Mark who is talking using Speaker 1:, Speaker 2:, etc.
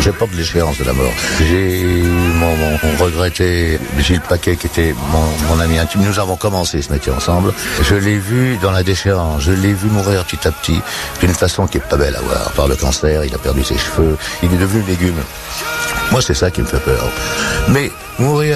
Speaker 1: J'ai pas de l'échéance de la mort. J'ai mon regretté Gilles Paquet, qui était mon ami intime. Nous avons commencé ce métier ensemble. Je l'ai vu dans la déchéance. Je l'ai vu mourir petit à petit, d'une façon qui est pas belle à voir. Par le cancer, il a perdu ses cheveux. Il est devenu légume. Moi, c'est ça qui me fait peur. Mais mourir